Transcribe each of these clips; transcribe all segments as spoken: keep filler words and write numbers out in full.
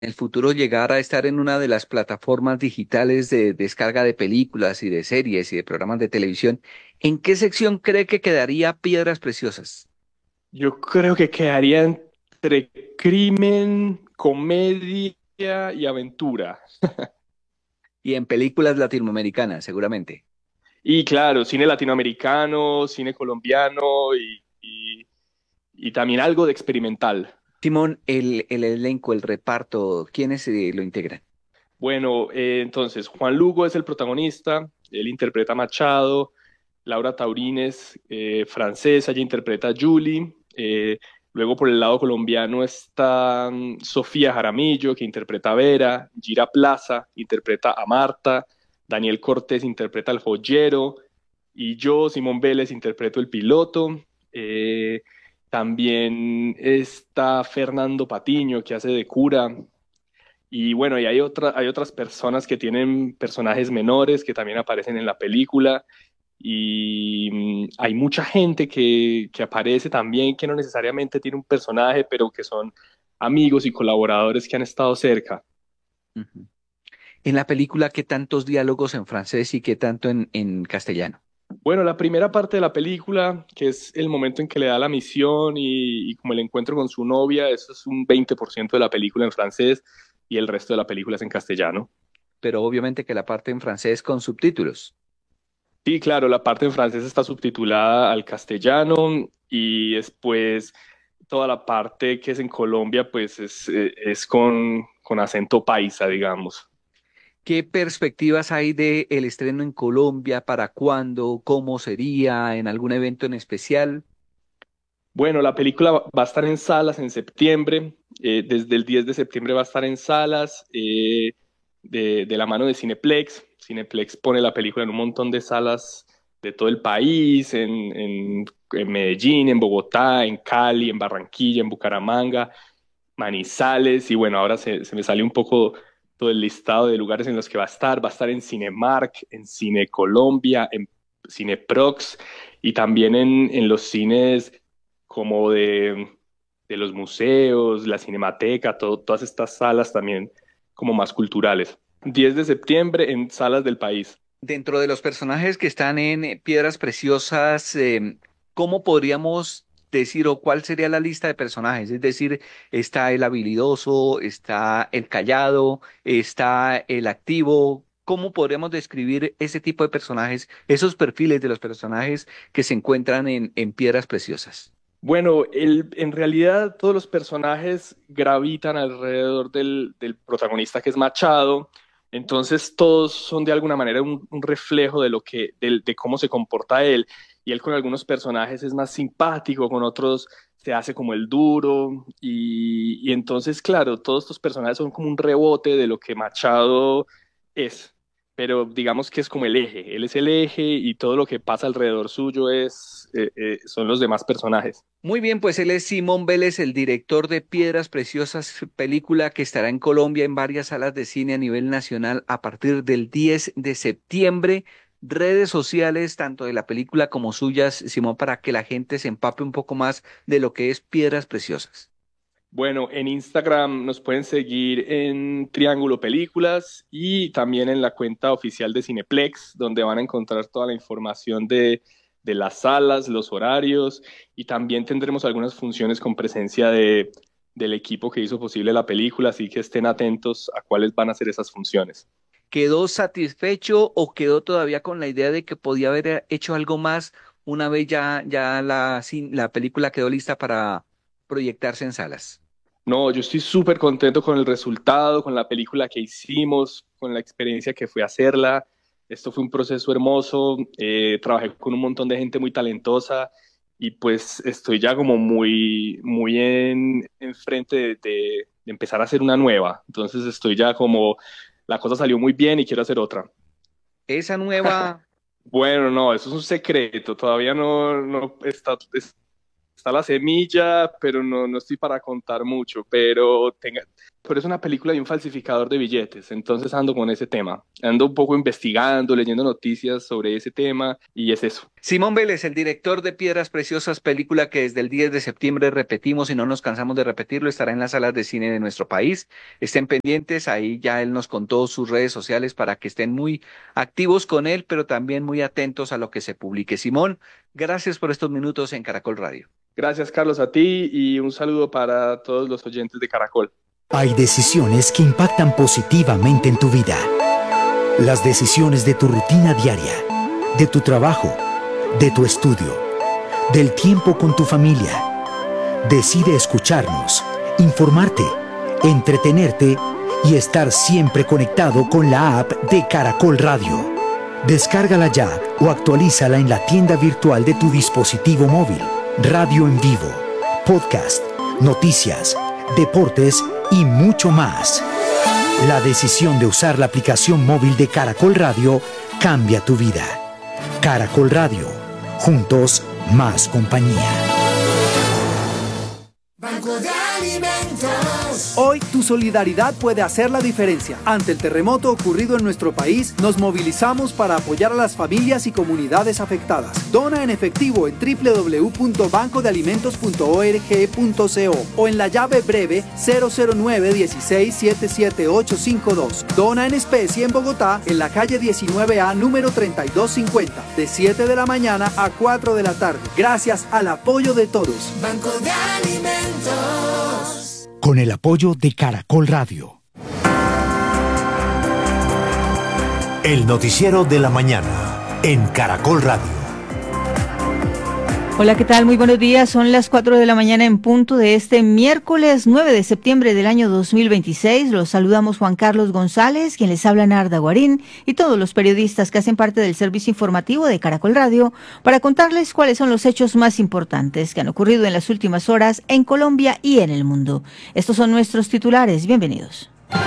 el futuro llegar a estar en una de las plataformas digitales de descarga de películas y de series y de programas de televisión, ¿en qué sección cree que quedaría Piedras Preciosas? Yo creo que quedaría entre crimen, comedia y aventura. Y en películas latinoamericanas, seguramente. Y claro, cine latinoamericano, cine colombiano y, y- y también algo de experimental. Simón, el, el elenco, el reparto, ¿quiénes eh, lo integran? Bueno, eh, entonces Juan Lugo es el protagonista, él interpreta a Machado, Laura Taurines, eh, francesa, ella interpreta a Julie. Eh, luego por el lado colombiano está mm, Sofía Jaramillo, que interpreta a Vera, Gira Plaza, interpreta a Marta, Daniel Cortés interpreta al joyero, y yo, Simón Vélez, interpreto el piloto. Eh, También está Fernando Patiño, que hace de cura. Y bueno, y hay otra, hay otras personas que tienen personajes menores que también aparecen en la película. Y mm, hay mucha gente que, que aparece también que no necesariamente tiene un personaje, pero que son amigos y colaboradores que han estado cerca. Ujú. En la película, ¿qué tantos diálogos en francés y qué tanto en, en castellano? Bueno, la primera parte de la película, que es el momento en que le da la misión y, y como el encuentro con su novia, eso es un veinte por ciento de la película en francés y el resto de la película es en castellano. Pero obviamente que la parte en francés con subtítulos. Sí, claro, la parte en francés está subtitulada al castellano y después toda la parte que es en Colombia, pues es, eh, es con, con acento paisa, digamos. ¿Qué perspectivas hay de el estreno en Colombia? ¿Para cuándo? ¿Cómo sería? ¿En algún evento en especial? Bueno, la película va va a estar en salas en septiembre, eh, desde el diez de septiembre va a estar en salas eh, de, de la mano de Cineplex. Cineplex pone la película en un montón de salas de todo el país, en, en, en Medellín, en Bogotá, en Cali, en Barranquilla, en Bucaramanga, Manizales, y bueno, ahora se, se me sale un poco todo el listado de lugares en los que va a estar. Va a estar en Cinemark, en Cine Colombia, en Cineprox y también en, en los cines como de, de los museos, la Cinemateca, todo- todas estas salas también como más culturales. diez de septiembre en salas del país. Dentro de los personajes que están en eh, Piedras Preciosas, em, ¿cómo podríamos decir o cuál sería la lista de personajes? Es decir, está el habilidoso, está el callado, está el activo. ¿Cómo podríamos describir ese tipo de personajes, esos perfiles de los personajes que se encuentran en, en Piedras Preciosas? Bueno, el- en realidad todos los personajes gravitan alrededor del, del protagonista que es Machado, entonces todos son de alguna manera un, un reflejo de lo que, del- de cómo se comporta él, y él con algunos personajes es más simpático, con otros se hace como el duro, y, y entonces claro, todos estos personajes son como un rebote de lo que Machado es, pero digamos que es como el eje, él es el eje y todo lo que pasa alrededor suyo es, eh, eh, son los demás personajes. Muy bien, pues él es Simón Vélez, el director de Piedras Preciosas, película que estará en Colombia en varias salas de cine a nivel nacional a partir del diez de septiembre. Redes sociales, tanto de la película como suyas, Simón, para que la gente se empape un poco más de lo que es Piedras Preciosas. Bueno, en Instagram nos pueden seguir en Triángulo Películas y también en la cuenta oficial de Cineplex, donde van a encontrar toda la información de, de las salas, los horarios, y también tendremos algunas funciones con presencia de, del equipo que hizo posible la película, así que estén atentos a cuáles van a ser esas funciones. ¿Quedó satisfecho o quedó todavía con la idea de que podía haber hecho algo más una vez ya, ya la, cin- la película quedó lista para proyectarse en salas? No, yo estoy súper contento con el resultado, con la película que hicimos, con la experiencia que fue hacerla. Esto fue un proceso hermoso. Eh, trabajé con un montón de gente muy talentosa y pues estoy ya como muy, muy en, en frente de, de- de empezar a hacer una nueva. Entonces estoy ya como, la cosa salió muy bien y quiero hacer otra. Esa nueva. Bueno, no, eso es un secreto. Todavía no, no está, está la semilla, pero no, no estoy para contar mucho. Pero tenga, pero es una película de un falsificador de billetes, entonces ando con ese tema, ando un poco investigando, leyendo noticias sobre ese tema y es eso. Simón Vélez, el director de Piedras Preciosas, película que desde el diez de septiembre repetimos y no nos cansamos de repetirlo, estará en las salas de cine de nuestro país. Estén pendientes, ahí ya él nos contó sus redes sociales para que estén muy activos con él, pero también muy atentos a lo que se publique. Simón, gracias por estos minutos en Caracol Radio. Gracias, Carlos, a ti y un saludo para todos los oyentes de Caracol. Hay decisiones que impactan positivamente en tu vida. Las decisiones de tu rutina diaria, de tu trabajo, de tu estudio, del tiempo con tu familia. Decide escucharnos, informarte, entretenerte y estar siempre conectado con la app de Caracol Radio. Descárgala ya o actualízala en la tienda virtual de tu dispositivo móvil. Radio en vivo, podcast, noticias, deportes y mucho más. La decisión de usar la aplicación móvil de Caracol Radio cambia tu vida. Caracol Radio, juntos más compañía. Banco de Alimentos. Hoy tu solidaridad puede hacer la diferencia. Ante el terremoto ocurrido en nuestro país, nos movilizamos para apoyar a las familias y comunidades afectadas. Dona en efectivo en doble u doble u doble u punto banco de alimentos punto org punto co o en la llave breve cero cero nueve dieciséis setenta y siete ochocientos cincuenta y dos. Dona en especie en Bogotá, en la calle diecinueve A, número treinta y dos cincuenta, de siete de la mañana a cuatro de la tarde. Gracias al apoyo de todos. Banco de Alimentos. Con el apoyo de Caracol Radio. El noticiero de la mañana en Caracol Radio. Hola, ¿qué tal? Muy buenos días. Son las cuatro de la mañana en punto de este miércoles nueve de septiembre del año dos mil veintiséis. Los saludamos Juan Carlos González, quien les habla Narda Guarín, y todos los periodistas que hacen parte del servicio informativo de Caracol Radio para contarles cuáles son los hechos más importantes que han ocurrido en las últimas horas en Colombia y en el mundo. Estos son nuestros titulares. Bienvenidos.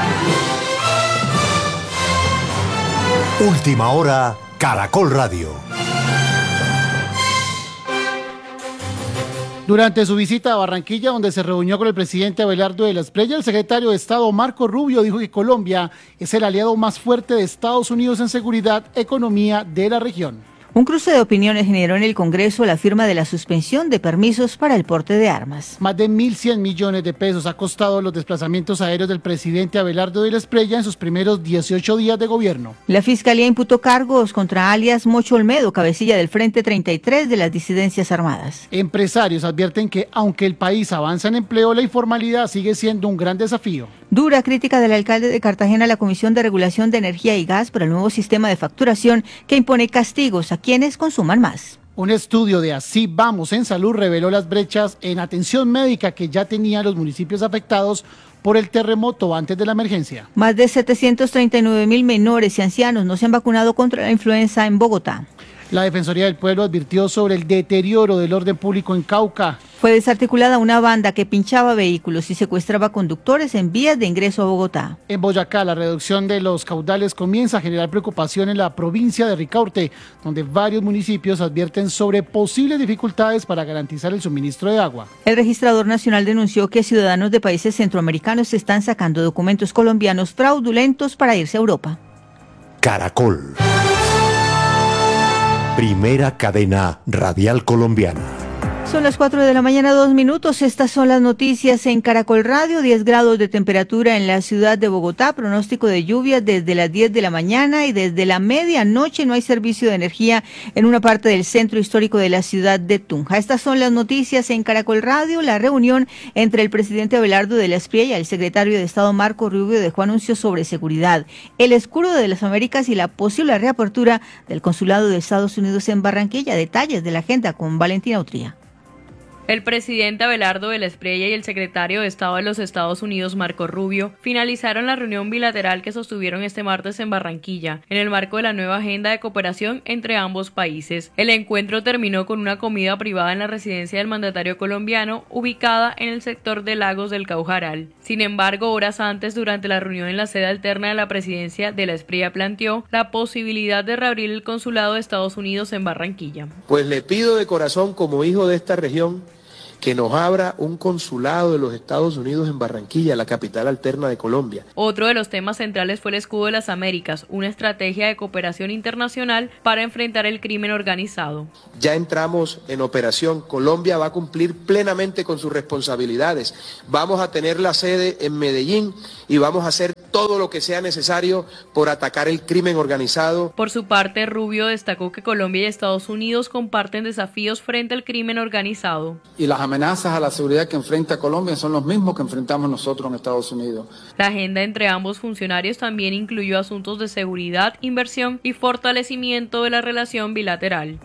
Última hora, Caracol Radio. Durante su visita a Barranquilla, donde se reunió con el presidente Abelardo de la Espriella, el secretario de Estado Marco Rubio dijo que Colombia es el aliado más fuerte de Estados Unidos en seguridad, economía de la región. Un cruce de opiniones generó en el Congreso la firma de la suspensión de permisos para el porte de armas. Más de mil cien millones de pesos ha costado los desplazamientos aéreos del presidente Abelardo de la Espriella en sus primeros dieciocho días de gobierno. La Fiscalía imputó cargos contra alias Mocho Olmedo, cabecilla del Frente treinta y tres de las disidencias armadas. Empresarios advierten que, aunque el país avanza en empleo, la informalidad sigue siendo un gran desafío. Dura crítica del alcalde de Cartagena a la Comisión de Regulación de Energía y Gas por el nuevo sistema de facturación que impone castigos a quienes consuman más. Un estudio de Así Vamos en Salud reveló las brechas en atención médica que ya tenían los municipios afectados por el terremoto antes de la emergencia. Más de setecientos treinta y nueve mil menores y ancianos no se han vacunado contra la influenza en Bogotá. La Defensoría del Pueblo advirtió sobre el deterioro del orden público en Cauca. Fue desarticulada una banda que pinchaba vehículos y secuestraba conductores en vías de ingreso a Bogotá. En Boyacá, la reducción de los caudales comienza a generar preocupación en la provincia de Ricaurte, donde varios municipios advierten sobre posibles dificultades para garantizar el suministro de agua. El registrador nacional denunció que ciudadanos de países centroamericanos están sacando documentos colombianos fraudulentos para irse a Europa. Caracol. Primera cadena radial colombiana. Son las cuatro de la mañana, dos minutos. Estas son las noticias en Caracol Radio. diez grados de temperatura en la ciudad de Bogotá. Pronóstico de lluvias desde las diez de la mañana y desde la medianoche no hay servicio de energía en una parte del centro histórico de la ciudad de Tunja. Estas son las noticias en Caracol Radio. La reunión entre el presidente Abelardo de la Espriella y el secretario de Estado Marco Rubio dejó anuncios sobre seguridad, el escudo de las Américas y la posible reapertura del consulado de Estados Unidos en Barranquilla. Detalles de la agenda con Valentina Utría. El presidente Abelardo de la Espriella y el secretario de Estado de los Estados Unidos, Marco Rubio, finalizaron la reunión bilateral que sostuvieron este martes en Barranquilla, en el marco de la nueva agenda de cooperación entre ambos países. El encuentro terminó con una comida privada en la residencia del mandatario colombiano, ubicada en el sector de Lagos del Caujaral. Sin embargo, horas antes, durante la reunión en la sede alterna de la presidencia de la Espriella, planteó la posibilidad de reabrir el consulado de Estados Unidos en Barranquilla. Pues le pido de corazón, como hijo de esta región, que nos abra un consulado de los Estados Unidos en Barranquilla, la capital alterna de Colombia. Otro de los temas centrales fue el Escudo de las Américas, una estrategia de cooperación internacional para enfrentar el crimen organizado. Ya entramos en operación. Colombia va a cumplir plenamente con sus responsabilidades. Vamos a tener la sede en Medellín y vamos a hacer todo lo que sea necesario por atacar el crimen organizado. Por su parte, Rubio destacó que Colombia y Estados Unidos comparten desafíos frente al crimen organizado. Y las amenazas a la seguridad que enfrenta Colombia son los mismos que enfrentamos nosotros en Estados Unidos. La agenda entre ambos funcionarios también incluyó asuntos de seguridad, inversión y fortalecimiento de la relación bilateral.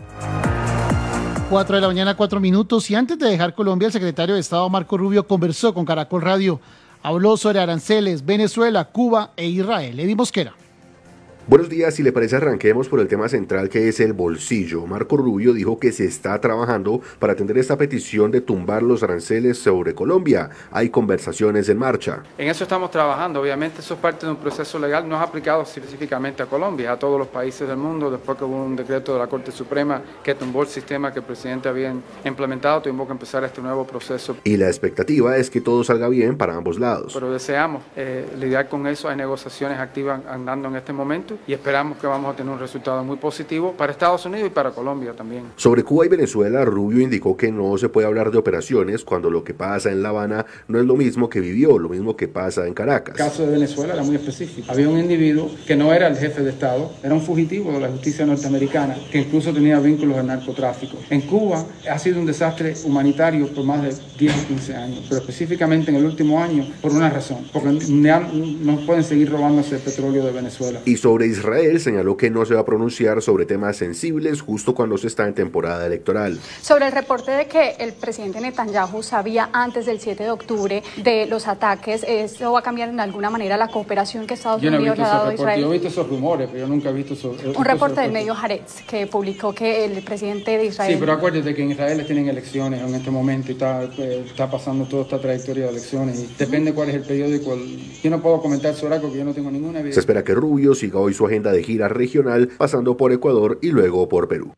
Cuatro de la mañana, cuatro minutos, y antes de dejar Colombia, el secretario de Estado Marco Rubio conversó con Caracol Radio. Habló sobre aranceles, Venezuela, Cuba e Israel. Eddie Mosquera. Buenos días, si le parece arranquemos por el tema central que es el bolsillo. Marco Rubio dijo que se está trabajando para atender esta petición de tumbar los aranceles sobre Colombia. Hay conversaciones en marcha. En eso estamos trabajando, obviamente eso es parte de un proceso legal, no es aplicado específicamente a Colombia, a todos los países del mundo. Después que hubo un decreto de la Corte Suprema que tumbó el sistema que el presidente había implementado, tuvimos que empezar este nuevo proceso. Y la expectativa es que todo salga bien para ambos lados. Pero deseamos eh, lidiar con eso, hay negociaciones activas andando en este momento y esperamos que vamos a tener un resultado muy positivo para Estados Unidos y para Colombia también. Sobre Cuba y Venezuela, Rubio indicó que no se puede hablar de operaciones cuando lo que pasa en La Habana no es lo mismo que vivió, lo mismo que pasa en Caracas. El caso de Venezuela era muy específico. Había un individuo que no era el jefe de Estado, era un fugitivo de la justicia norteamericana, que incluso tenía vínculos al narcotráfico. En Cuba ha sido un desastre humanitario por más de diez o quince años, pero específicamente en el último año por una razón, porque no pueden seguir robándose el petróleo de Venezuela. Y sobre Israel señaló que no se va a pronunciar sobre temas sensibles justo cuando se está en temporada electoral. Sobre el reporte de que el presidente Netanyahu sabía antes del siete de octubre de los ataques, ¿eso va a cambiar en alguna manera la cooperación que Estados yo no Unidos le ha dado a Israel? Yo he visto esos rumores, pero yo nunca he visto esos... Un reporte del medio Haaretz que publicó que el presidente de Israel... Sí, pero acuérdate que en Israel tienen elecciones en este momento y está, está pasando toda esta trayectoria de elecciones y depende cuál es el periódico. Yo no puedo comentar sobre algo que yo no tengo ninguna evidencia. Se espera que Rubio siga hoy su agenda de gira regional, pasando por Ecuador y luego por Perú.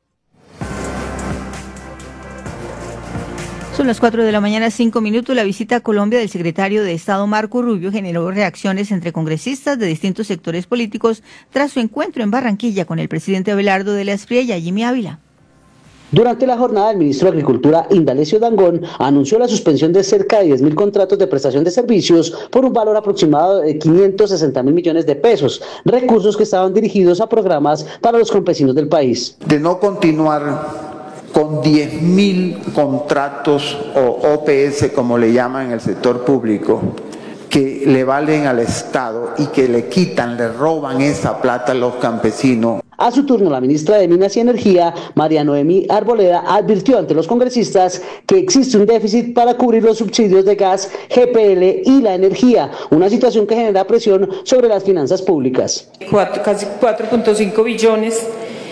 Son las cuatro de la mañana, cinco minutos. La visita a Colombia del secretario de Estado Marco Rubio generó reacciones entre congresistas de distintos sectores políticos tras su encuentro en Barranquilla con el presidente Abelardo de la Espriella, Jimmy Ávila. Durante la jornada, el ministro de Agricultura, Indalecio Dangond, anunció la suspensión de cerca de diez mil contratos de prestación de servicios por un valor aproximado de quinientos sesenta mil millones de pesos, recursos que estaban dirigidos a programas para los campesinos del país. De no continuar con diez mil contratos o O P S, como le llaman en el sector público, que le valen al Estado y que le quitan, le roban esa plata a los campesinos. A su turno, la ministra de Minas y Energía, María Noemí Arboleda, advirtió ante los congresistas que existe un déficit para cubrir los subsidios de gas, G P L y la energía, una situación que genera presión sobre las finanzas públicas. Cuatro, casi cuatro punto cinco billones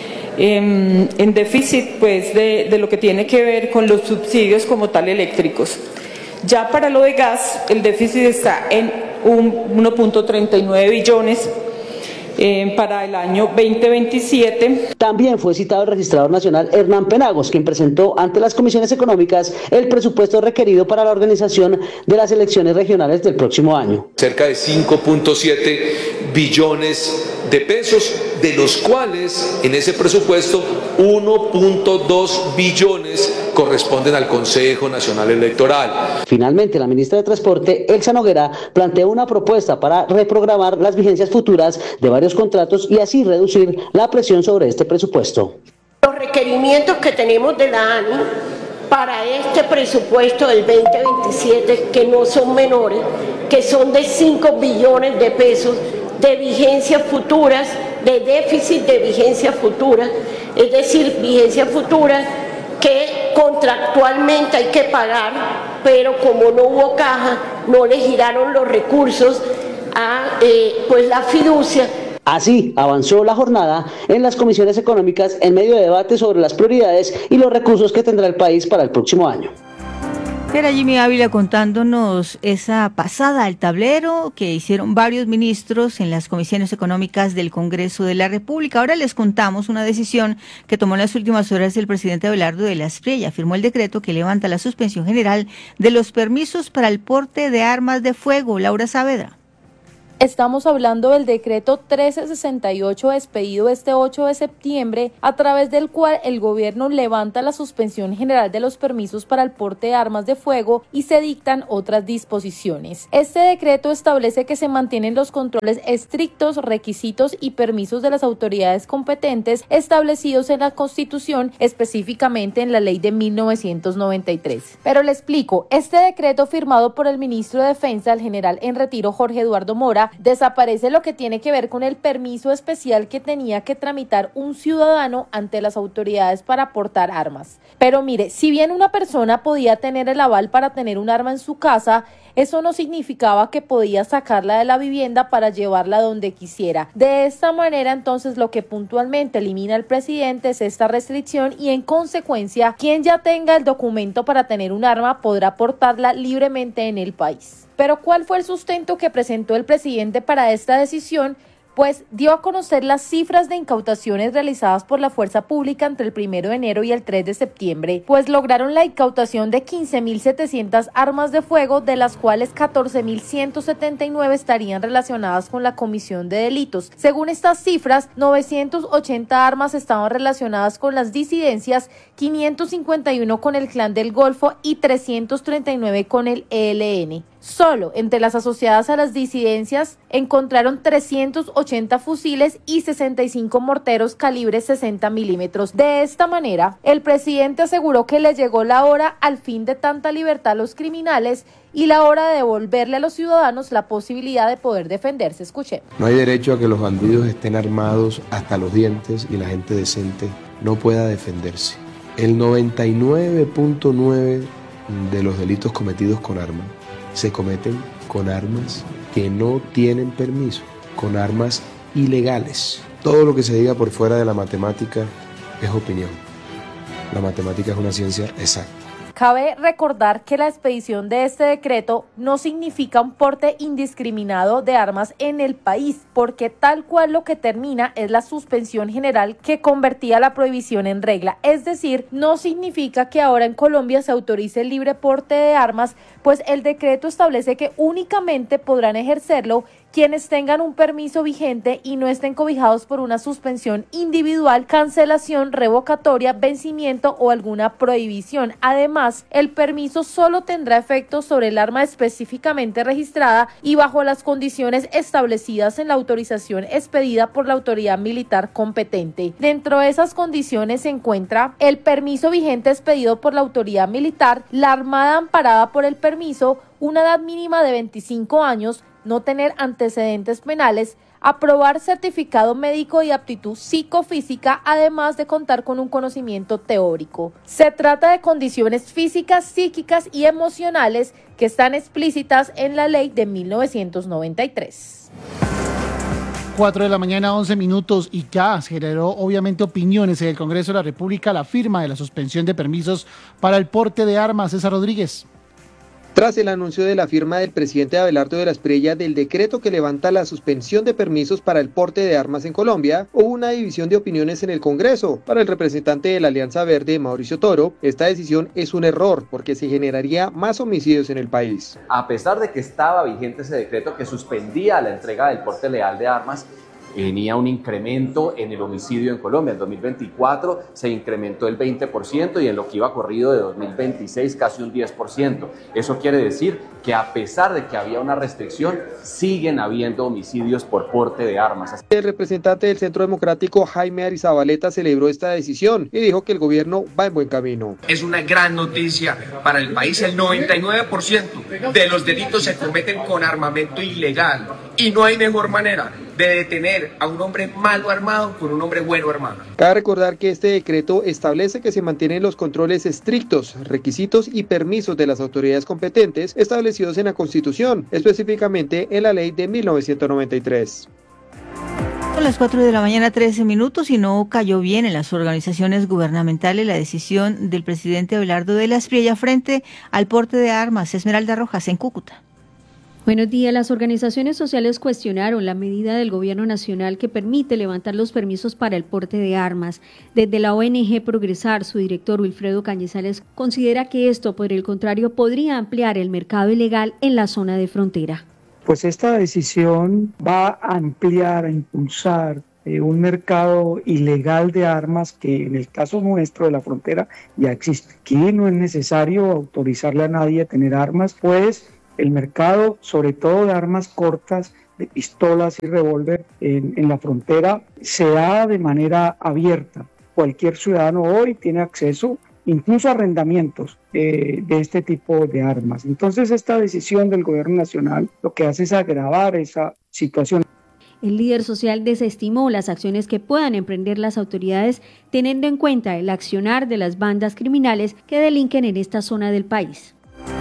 eh, en déficit pues, de, de lo que tiene que ver con los subsidios como tal eléctricos. Ya para lo de gas, el déficit está en uno punto treinta y nueve billones. Eh, para el año veinte veintisiete. También fue citado el registrador nacional Hernán Penagos, quien presentó ante las comisiones económicas el presupuesto requerido para la organización de las elecciones regionales del próximo año. Cerca de cinco punto siete billones de pesos, de los cuales en ese presupuesto uno punto dos billones corresponden al Consejo Nacional Electoral. Finalmente, la ministra de Transporte, Elsa Noguera, planteó una propuesta para reprogramar las vigencias futuras de varios contratos y así reducir la presión sobre este presupuesto. Los requerimientos que tenemos de la A N I para este presupuesto del veinte veintisiete, que no son menores, que son de cinco billones de pesos de vigencias futuras, de déficit de vigencias futuras, es decir, vigencias futuras que contractualmente hay que pagar, pero como no hubo caja, no le giraron los recursos a eh, pues la fiducia. Así avanzó la jornada en las comisiones económicas en medio de debate sobre las prioridades y los recursos que tendrá el país para el próximo año. Era Jimmy Ávila contándonos esa pasada al tablero que hicieron varios ministros en las comisiones económicas del Congreso de la República. Ahora les contamos una decisión que tomó en las últimas horas el presidente Abelardo de la Espriella. Firmó el decreto que levanta la suspensión general de los permisos para el porte de armas de fuego. Laura Saavedra. Estamos hablando del decreto trece sesenta y ocho expedido este ocho de septiembre, a través del cual el gobierno levanta la suspensión general de los permisos para el porte de armas de fuego y se dictan otras disposiciones. Este decreto establece que se mantienen los controles estrictos, requisitos y permisos de las autoridades competentes establecidos en la Constitución, específicamente en la Ley de mil novecientos noventa y tres. Pero le explico, este decreto firmado por el ministro de Defensa, el general en retiro Jorge Eduardo Mora, desaparece lo que tiene que ver con el permiso especial que tenía que tramitar un ciudadano ante las autoridades para portar armas. Pero mire, si bien una persona podía tener el aval para tener un arma en su casa, eso no significaba que podía sacarla de la vivienda para llevarla donde quisiera. De esta manera, entonces, lo que puntualmente elimina el presidente es esta restricción y, en consecuencia, quien ya tenga el documento para tener un arma podrá portarla libremente en el país. Pero ¿cuál fue el sustento que presentó el presidente para esta decisión? Pues dio a conocer las cifras de incautaciones realizadas por la fuerza pública entre el primero de enero y el tres de septiembre, pues lograron la incautación de quince mil setecientas armas de fuego, de las cuales catorce mil ciento setenta y nueve estarían relacionadas con la comisión de delitos. Según estas cifras, novecientas ochenta armas estaban relacionadas con las disidencias, quinientos cincuenta y uno con el Clan del Golfo y trescientos treinta y nueve con el E L N. Solo entre las asociadas a las disidencias encontraron trescientos ochenta fusiles y sesenta y cinco morteros calibre sesenta milímetros. De esta manera, el presidente aseguró que le llegó la hora al fin de tanta libertad a los criminales y la hora de devolverle a los ciudadanos la posibilidad de poder defenderse. Escuche. No hay derecho a que los bandidos estén armados hasta los dientes y la gente decente no pueda defenderse. El noventa y nueve punto nueve de los delitos cometidos con arma se cometen con armas que no tienen permiso, con armas ilegales. Todo lo que se diga por fuera de la matemática es opinión. La matemática es una ciencia exacta. Cabe recordar que la expedición de este decreto no significa un porte indiscriminado de armas en el país, porque tal cual lo que termina es la suspensión general que convertía la prohibición en regla. Es decir, no significa que ahora en Colombia se autorice el libre porte de armas, pues el decreto establece que únicamente podrán ejercerlo quienes tengan un permiso vigente y no estén cobijados por una suspensión individual, cancelación, revocatoria, vencimiento o alguna prohibición. Además, el permiso solo tendrá efecto sobre el arma específicamente registrada y bajo las condiciones establecidas en la autorización expedida por la autoridad militar competente. Dentro de esas condiciones se encuentra el permiso vigente expedido por la autoridad militar, la armada amparada por el permiso, una edad mínima de veinticinco años, no tener antecedentes penales, aprobar certificado médico y aptitud psicofísica, además de contar con un conocimiento teórico. Se trata de condiciones físicas, psíquicas y emocionales que están explícitas en la ley de mil novecientos noventa y tres. cuatro de la mañana, once minutos, y ya se generó obviamente opiniones en el Congreso de la República la firma de la suspensión de permisos para el porte de armas. César Rodríguez. Tras el anuncio de la firma del presidente Abelardo de la Espriella del decreto que levanta la suspensión de permisos para el porte de armas en Colombia, hubo una división de opiniones en el Congreso. Para el representante de la Alianza Verde, Mauricio Toro, esta decisión es un error porque se generaría más homicidios en el país. A pesar de que estaba vigente ese decreto que suspendía la entrega del porte legal de armas, venía un incremento en el homicidio en Colombia. En dos mil veinticuatro se incrementó el veinte por ciento y en lo que iba corrido de dos mil veintiséis casi un diez por ciento. Eso quiere decir que a pesar de que había una restricción, siguen habiendo homicidios por porte de armas. El representante del Centro Democrático, Jaime Arizabaleta, celebró esta decisión y dijo que el gobierno va en buen camino. Es una gran noticia para el país. El noventa y nueve por ciento de los delitos se cometen con armamento ilegal y no hay mejor manera de detener a un hombre malo armado con un hombre bueno armado. Cabe recordar que este decreto establece que se mantienen los controles estrictos, requisitos y permisos de las autoridades competentes establecidos en la Constitución, específicamente en la Ley de mil novecientos noventa y tres. Son las cuatro de la mañana, trece minutos, y no cayó bien en las organizaciones gubernamentales la decisión del presidente Abelardo de la Espriella frente al porte de armas. Esmeralda Rojas, en Cúcuta. Buenos días. Las organizaciones sociales cuestionaron la medida del gobierno nacional que permite levantar los permisos para el porte de armas. Desde la O N G Progresar, su director Wilfredo Cañizales considera que esto, por el contrario, podría ampliar el mercado ilegal en la zona de frontera. Pues esta decisión va a ampliar, a impulsar eh, un mercado ilegal de armas que en el caso nuestro de la frontera ya existe. Aquí no es necesario autorizarle a nadie a tener armas, pues el mercado, sobre todo de armas cortas, de pistolas y revólver en, en la frontera, se da de manera abierta. Cualquier ciudadano hoy tiene acceso, incluso a arrendamientos eh, de este tipo de armas. Entonces, esta decisión del gobierno nacional lo que hace es agravar esa situación. El líder social desestimó las acciones que puedan emprender las autoridades, teniendo en cuenta el accionar de las bandas criminales que delinquen en esta zona del país.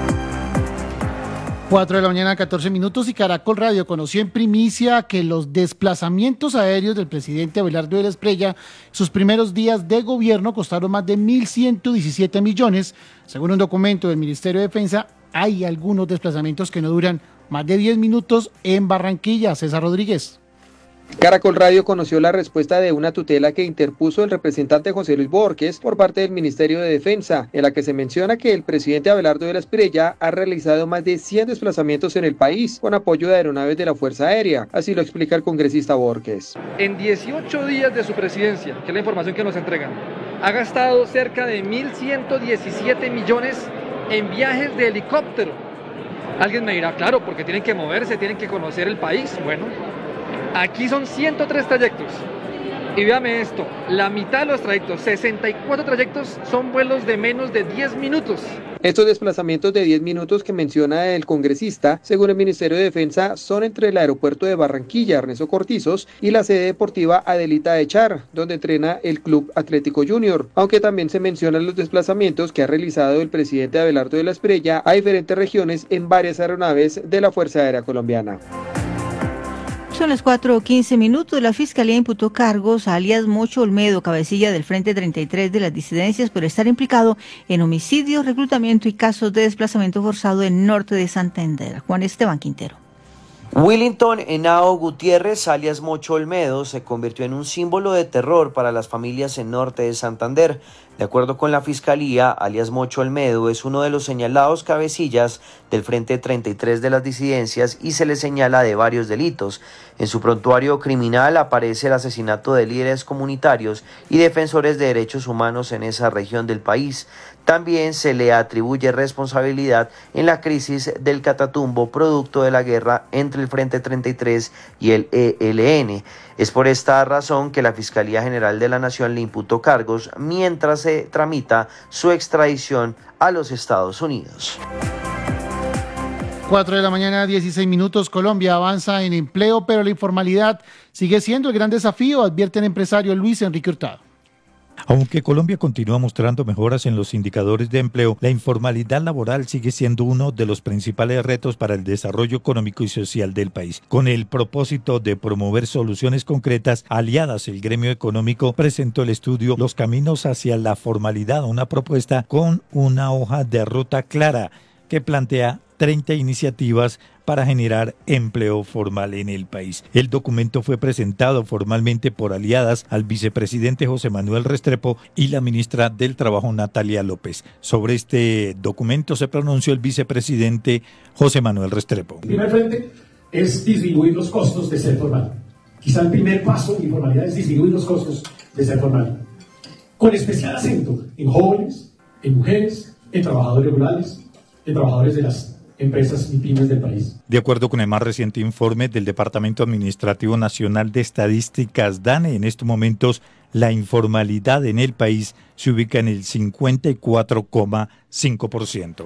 cuatro de la mañana, catorce minutos, y Caracol Radio conoció en primicia que los desplazamientos aéreos del presidente Abelardo de la Espriella, sus primeros días de gobierno, costaron más de mil ciento diecisiete millones. Según un documento del Ministerio de Defensa, hay algunos desplazamientos que no duran más de diez minutos en Barranquilla. César Rodríguez. Caracol Radio conoció la respuesta de una tutela que interpuso el representante José Luis Borges por parte del Ministerio de Defensa, en la que se menciona que el presidente Abelardo de la Espriella ha realizado más de cien desplazamientos en el país con apoyo de aeronaves de la Fuerza Aérea. Así lo explica el congresista Borges. En dieciocho días de su presidencia, que es la información que nos entregan, ha gastado cerca de mil ciento diecisiete millones en viajes de helicóptero. Alguien me dirá, claro, porque tienen que moverse, tienen que conocer el país. Bueno, aquí son ciento tres trayectos. Y véame esto, la mitad de los trayectos, sesenta y cuatro trayectos, son vuelos de menos de diez minutos. Estos desplazamientos de diez minutos que menciona el congresista, según el Ministerio de Defensa, son entre el aeropuerto de Barranquilla, Ernesto Cortizos, y la sede deportiva Adelita de Char, donde entrena el Club Atlético Junior, aunque también se mencionan los desplazamientos que ha realizado el presidente Abelardo de la Espriella a diferentes regiones en varias aeronaves de la Fuerza Aérea Colombiana. Son las cuatro quince minutos. La Fiscalía imputó cargos a alias Mocho Olmedo, cabecilla del Frente treinta y tres de las disidencias, por estar implicado en homicidio, reclutamiento y casos de desplazamiento forzado en norte de Santander. Juan Esteban Quintero. Willington Henao Gutiérrez, alias Mocho Olmedo, se convirtió en un símbolo de terror para las familias en norte de Santander. De acuerdo con la Fiscalía, alias Mocho Olmedo es uno de los señalados cabecillas del Frente treinta y tres de las disidencias y se le señala de varios delitos. En su prontuario criminal aparece el asesinato de líderes comunitarios y defensores de derechos humanos en esa región del país. También se le atribuye responsabilidad en la crisis del Catatumbo, producto de la guerra entre el Frente treinta y tres y el E L N. Es por esta razón que la Fiscalía General de la Nación le imputó cargos mientras se tramita su extradición a los Estados Unidos. cuatro de la mañana, dieciséis minutos. Colombia avanza en empleo, pero la informalidad sigue siendo el gran desafío, advierte el empresario Luis Enrique Hurtado. Aunque Colombia continúa mostrando mejoras en los indicadores de empleo, la informalidad laboral sigue siendo uno de los principales retos para el desarrollo económico y social del país. Con el propósito de promover soluciones concretas, Aliadas, el gremio económico, presentó el estudio Los caminos hacia la formalidad, una propuesta con una hoja de ruta clara que plantea treinta iniciativas para generar empleo formal en el país. El documento fue presentado formalmente por Aliadas al vicepresidente José Manuel Restrepo y la ministra del Trabajo Natalia López. Sobre este documento se pronunció el vicepresidente José Manuel Restrepo. El primer frente es disminuir los costos de ser formal. Quizá el primer paso en informalidad es disminuir los costos de ser formal. Con especial acento en jóvenes, en mujeres, en trabajadores rurales, en trabajadores de las empresas y pymes del país. De acuerdo con el más reciente informe del Departamento Administrativo Nacional de Estadísticas, DANE, en estos momentos la informalidad en el país se ubica en el cincuenta y cuatro coma cinco por ciento.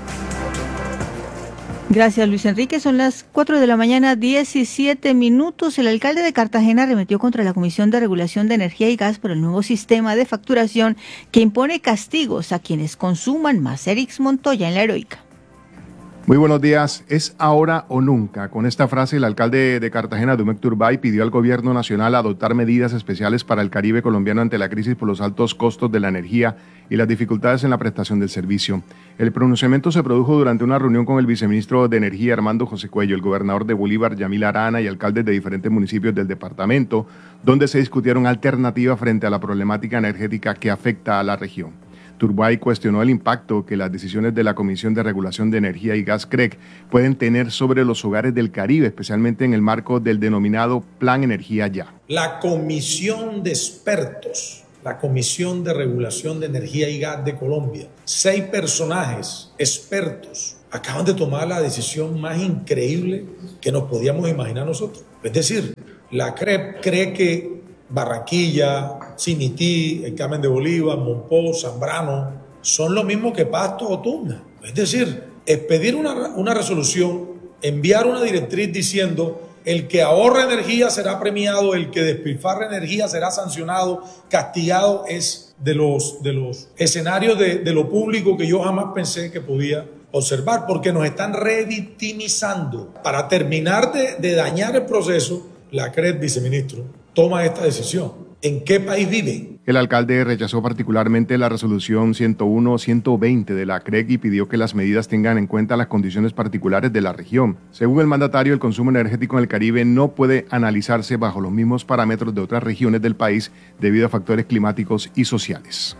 Gracias, Luis Enrique. Son las cuatro de la mañana, diecisiete minutos. El alcalde de Cartagena arremetió contra la Comisión de Regulación de Energía y Gas por el nuevo sistema de facturación que impone castigos a quienes consuman más. Erix Montoya en La Heroica. Muy buenos días. Es ahora o nunca. Con esta frase, el alcalde de Cartagena, Dumek Turbay, pidió al gobierno nacional adoptar medidas especiales para el Caribe colombiano ante la crisis por los altos costos de la energía y las dificultades en la prestación del servicio. El pronunciamiento se produjo durante una reunión con el viceministro de Energía, Armando José Cuello, el gobernador de Bolívar, Yamil Arana, y alcaldes de diferentes municipios del departamento, donde se discutieron alternativas frente a la problemática energética que afecta a la región. Turbay cuestionó el impacto que las decisiones de la Comisión de Regulación de Energía y Gas C R E C pueden tener sobre los hogares del Caribe, especialmente en el marco del denominado Plan Energía Ya. La Comisión de Expertos, la Comisión de Regulación de Energía y Gas de Colombia, seis personajes expertos acaban de tomar la decisión más increíble que nos podíamos imaginar nosotros. Es decir, la C R E P cree que Barranquilla, Cinití, el Carmen de Bolívar, Monpó, Zambrano, son lo mismo que Pasto o Tunda. Es decir, expedir una, una resolución, enviar una directriz diciendo el que ahorra energía será premiado, el que despilfarra energía será sancionado, castigado, es de los, de los escenarios de, de lo público que yo jamás pensé que podía observar, porque nos están revictimizando. Para terminar de, de dañar el proceso, la C R E P, viceministro, toma esta decisión. ¿En qué país vive? El alcalde rechazó particularmente la resolución ciento uno ciento veinte de la C R E C y pidió que las medidas tengan en cuenta las condiciones particulares de la región. Según el mandatario, el consumo energético en el Caribe no puede analizarse bajo los mismos parámetros de otras regiones del país debido a factores climáticos y sociales.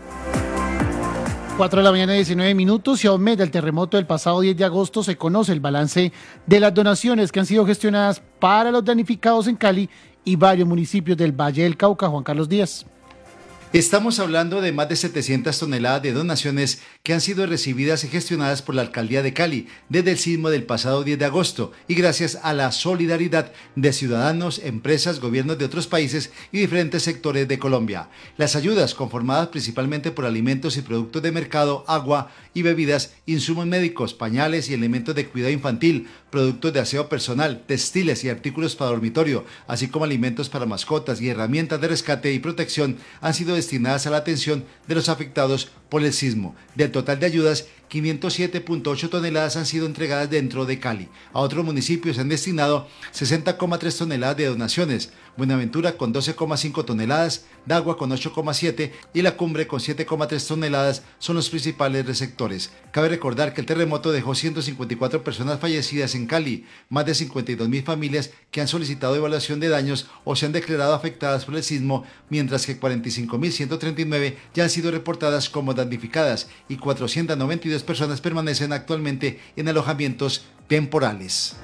cuatro de la mañana, diecinueve minutos, y a un mes del terremoto del pasado diez de agosto se conoce el balance de las donaciones que han sido gestionadas para los damnificados en Cali y varios municipios del Valle del Cauca. Juan Carlos Díaz. Estamos hablando de más de setecientas toneladas de donaciones que han sido recibidas y gestionadas por la Alcaldía de Cali desde el sismo del pasado diez de agosto y gracias a la solidaridad de ciudadanos, empresas, gobiernos de otros países y diferentes sectores de Colombia. Las ayudas, conformadas principalmente por alimentos y productos de mercado, agua y bebidas, insumos médicos, pañales y elementos de cuidado infantil, productos de aseo personal, textiles y artículos para dormitorio, así como alimentos para mascotas y herramientas de rescate y protección, han sido destinadas a la atención de los afectados por el sismo. Del total de ayudas, quinientos siete punto ocho toneladas han sido entregadas dentro de Cali. A otros municipios se han destinado sesenta coma tres toneladas de donaciones, Buenaventura con doce coma cinco toneladas, Dagua con ocho coma siete y La Cumbre con siete coma tres toneladas son los principales receptores. Cabe recordar que el terremoto dejó ciento cincuenta y cuatro personas fallecidas en Cali, más de cincuenta y dos mil familias que han solicitado evaluación de daños o se han declarado afectadas por el sismo, mientras que cuarenta y cinco mil ciento treinta y nueve ya han sido reportadas como damnificadas y cuatrocientas noventa y dos personas permanecen actualmente en alojamientos temporales.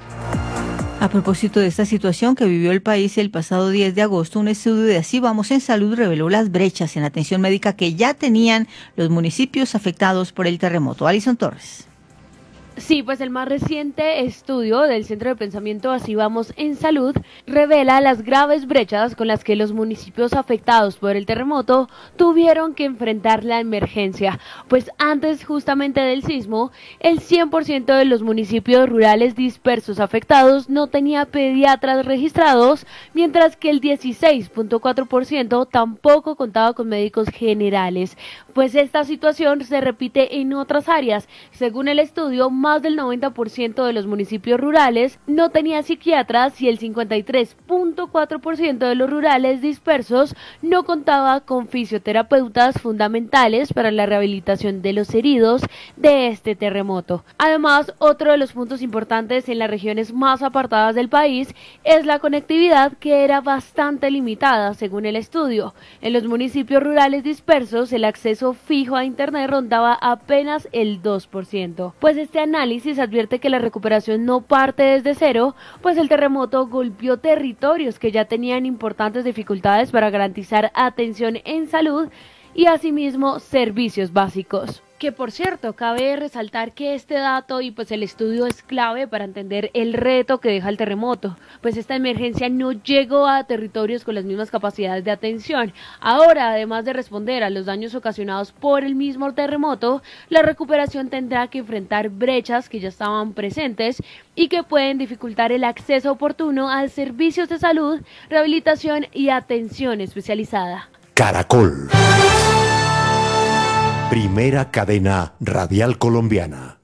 A propósito de esta situación que vivió el país el pasado diez de agosto, un estudio de Así Vamos en Salud reveló las brechas en atención médica que ya tenían los municipios afectados por el terremoto. Alison Torres. Sí, pues el más reciente estudio del Centro de Pensamiento Así Vamos en Salud revela las graves brechas con las que los municipios afectados por el terremoto tuvieron que enfrentar la emergencia, pues antes justamente del sismo, el cien por ciento de los municipios rurales dispersos afectados no tenía pediatras registrados, mientras que el dieciséis punto cuatro por ciento tampoco contaba con médicos generales, pues esta situación se repite en otras áreas. Según el estudio, más del noventa por ciento de los municipios rurales no tenía psiquiatras y el cincuenta y tres punto cuatro por ciento de los rurales dispersos no contaba con fisioterapeutas fundamentales para la rehabilitación de los heridos de este terremoto. Además, otro de los puntos importantes en las regiones más apartadas del país es la conectividad, que era bastante limitada según el estudio. En los municipios rurales dispersos el acceso fijo a internet rondaba apenas el dos por ciento, pues este análisis advierte que la recuperación no parte desde cero, pues el terremoto golpeó territorios que ya tenían importantes dificultades para garantizar atención en salud y asimismo servicios básicos. Que por cierto, cabe resaltar que este dato y pues el estudio es clave para entender el reto que deja el terremoto, pues esta emergencia no llegó a territorios con las mismas capacidades de atención. Ahora, además de responder a los daños ocasionados por el mismo terremoto, la recuperación tendrá que enfrentar brechas que ya estaban presentes y que pueden dificultar el acceso oportuno a servicios de salud, rehabilitación y atención especializada. Caracol. Primera cadena radial colombiana.